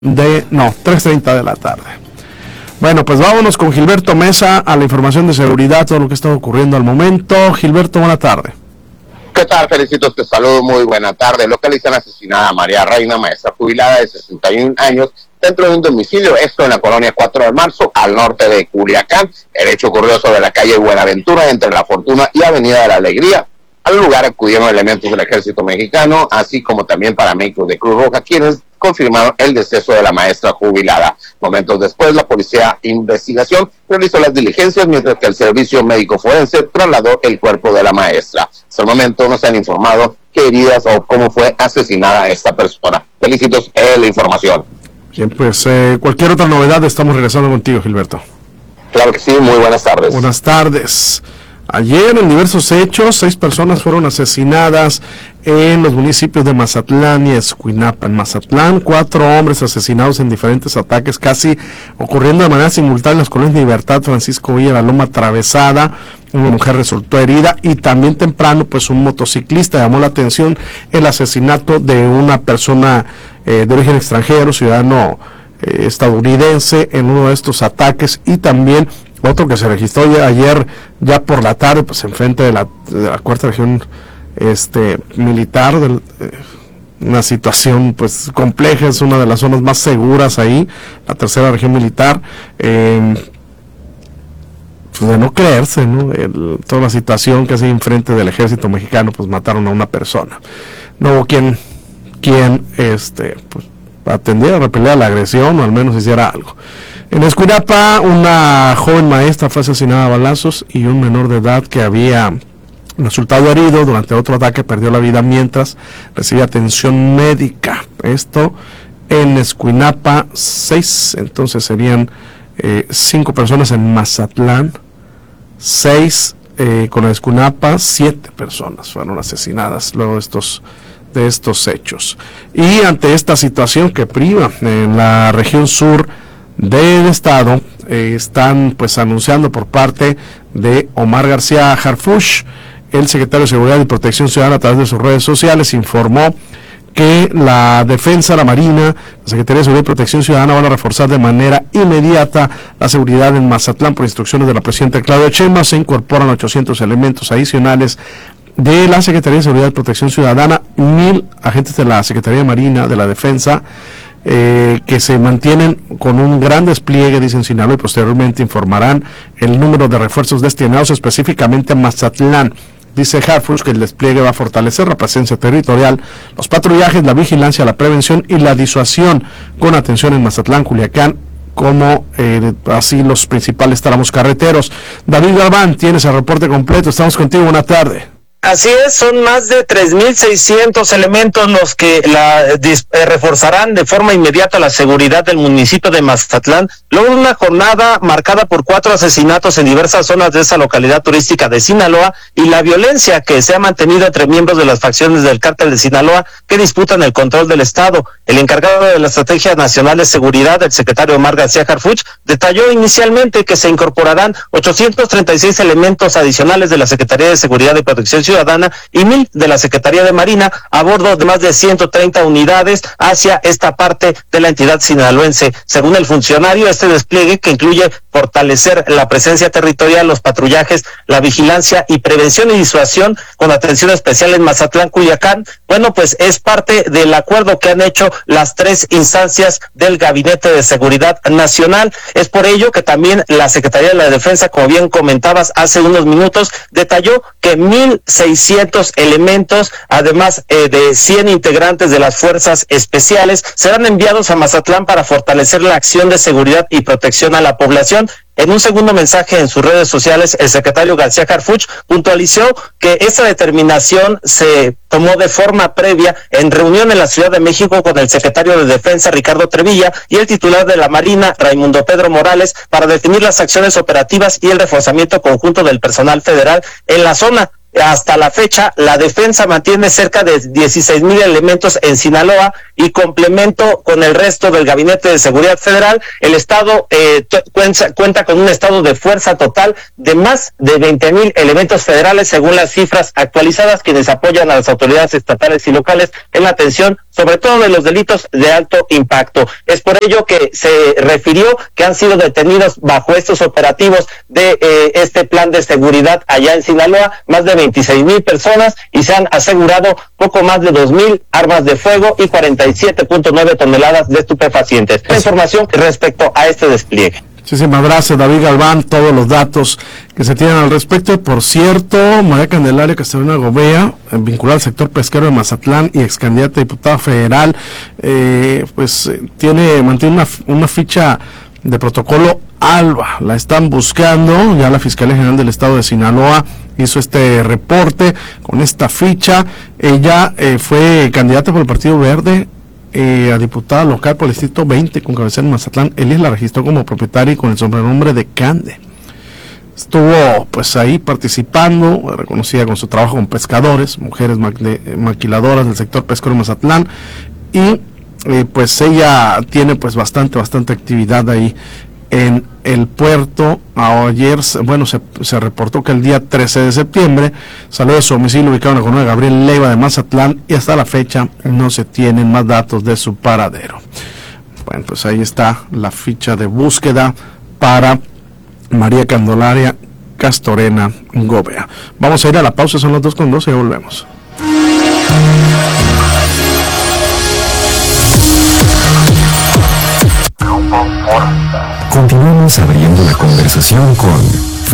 3:30 de la tarde. Bueno, pues vámonos con Gilberto Mesa a la información de seguridad, todo lo que está ocurriendo al momento. Gilberto, buena tarde. ¿Qué tal? Felicitos, te saludo, muy buena tarde. Localizan asesinada a María Reina, maestra jubilada de 61 años, dentro de un domicilio, esto en la colonia 4 de marzo, al norte de Culiacán. El hecho ocurrió sobre la calle Buenaventura, entre La Fortuna y Avenida de la Alegría. Al lugar acudieron elementos del Ejército Mexicano, así como también paramédicos de Cruz Roja, quienes confirmaron el deceso de la maestra jubilada. Momentos después, la Policía de Investigación realizó las diligencias, mientras que el Servicio Médico Forense trasladó el cuerpo de la maestra. Hasta el momento no se han informado qué heridas o cómo fue asesinada esta persona. Felicitos en la información. Bien, pues cualquier otra novedad estamos regresando contigo, Gilberto. Claro que sí, muy buenas tardes. Buenas tardes. Ayer, en diversos hechos, 6 personas fueron asesinadas en los municipios de Mazatlán y Escuinapa. En Mazatlán, 4 hombres asesinados en diferentes ataques, casi ocurriendo de manera simultánea en las colonias Libertad, Francisco Villa, La Loma Atravesada. Una mujer resultó herida y también temprano, pues un motociclista. Llamó la atención el asesinato de una persona de origen extranjero, ciudadano estadounidense, en uno de estos ataques, y también otro que se registró ayer ya por la tarde, pues enfrente de la cuarta región militar, una situación pues compleja, es una de las zonas más seguras ahí, la tercera región militar, pues de no creerse, ¿no? Toda la situación que así enfrente del ejército mexicano, pues mataron a una persona. No hubo quien pues atendiera, repeliera la agresión, o al menos hiciera algo. En Escuinapa, una joven maestra fue asesinada a balazos y un menor de edad que había resultado herido durante otro ataque perdió la vida mientras recibía atención médica. Esto en Escuinapa, 6, entonces serían 5 personas en Mazatlán, 6 con Escuinapa, 7 personas fueron asesinadas luego de estos hechos. Y ante esta situación que priva en la región sur del estado, están pues anunciando por parte de Omar García Harfuch, el secretario de Seguridad y Protección Ciudadana, a través de sus redes sociales, informó que la Defensa, la Marina, la Secretaría de Seguridad y Protección Ciudadana van a reforzar de manera inmediata la seguridad en Mazatlán. Por instrucciones de la presidenta Claudia Sheinbaum, se incorporan 800 elementos adicionales de la Secretaría de Seguridad y Protección Ciudadana, 1,000 agentes de la Secretaría de Marina, de la Defensa, que se mantienen con un gran despliegue, dicen Sinaloa, y posteriormente informarán el número de refuerzos destinados específicamente a Mazatlán. Dice Harfuch que el despliegue va a fortalecer la presencia territorial, los patrullajes, la vigilancia, la prevención y la disuasión, con atención en Mazatlán, Culiacán, como así los principales tramos carreteros. David Galván, tienes el reporte completo, estamos contigo, buena tarde. Así es, son más de 3,600 elementos los que reforzarán de forma inmediata la seguridad del municipio de Mazatlán, luego de una jornada marcada por 4 asesinatos en diversas zonas de esa localidad turística de Sinaloa y la violencia que se ha mantenido entre miembros de las facciones del cártel de Sinaloa que disputan el control del estado. El encargado de la Estrategia Nacional de Seguridad, el secretario Omar García Harfuch, detalló inicialmente que se incorporarán 836 elementos adicionales de la Secretaría de Seguridad y Protección Ciudadana y 1,000 de la Secretaría de Marina, a bordo de más de 130 unidades hacia esta parte de la entidad sinaloense. Según el funcionario, este despliegue, que incluye fortalecer la presencia territorial, los patrullajes, la vigilancia y prevención y disuasión con atención especial en Mazatlán, Culiacán, bueno, pues es parte del acuerdo que han hecho las 3 instancias del Gabinete de Seguridad Nacional. Es por ello que también la Secretaría de la Defensa, como bien comentabas hace unos minutos, detalló que 1,600 elementos, además de 100 integrantes de las fuerzas especiales, serán enviados a Mazatlán para fortalecer la acción de seguridad y protección a la población. En un segundo mensaje en sus redes sociales, el secretario García Harfuch puntualizó que esta determinación se tomó de forma previa en reunión en la Ciudad de México con el secretario de Defensa, Ricardo Trevilla, y el titular de la Marina, Raimundo Pedro Morales, para definir las acciones operativas y el reforzamiento conjunto del personal federal en la zona. Hasta la fecha, la defensa mantiene cerca de 16,000 elementos en Sinaloa y complemento con el resto del Gabinete de Seguridad Federal, el Estado cuenta con un estado de fuerza total de más de 20,000 elementos federales, según las cifras actualizadas, quienes apoyan a las autoridades estatales y locales en la atención, sobre todo de los delitos de alto impacto. Es por ello que se refirió que han sido detenidos bajo estos operativos de este plan de seguridad allá en Sinaloa más de 26,000 personas y se han asegurado poco más de 2,000 armas de fuego y 47.9 toneladas de estupefacientes. La información respecto a este despliegue. Muchísimas gracias, David Galván, todos los datos que se tienen al respecto. Por cierto, María Candelaria Castellana Gobea, vinculada al sector pesquero de Mazatlán y ex candidata a diputada federal, mantiene una ficha de protocolo ALBA. La están buscando, ya la Fiscalía General del Estado de Sinaloa hizo este reporte con esta ficha. Ella fue candidata por el Partido Verde a diputada local por el distrito 20 con cabecera en Mazatlán. Él la registró como propietaria y con el sobrenombre de Cande. Estuvo pues ahí participando, reconocida con su trabajo con pescadores, mujeres maquiladoras del sector pesquero de Mazatlán, y pues ella tiene pues bastante actividad ahí en el puerto. Ayer, se reportó que el día 13 de septiembre salió de su domicilio ubicado en la colonia Gabriel Leiva de Mazatlán y hasta la fecha no se tienen más datos de su paradero. Bueno, pues ahí está la ficha de búsqueda para María Candelaria Castorena Gobea. Vamos a ir a la pausa, son las 2:12 y volvemos. Continuamos abriendo la conversación con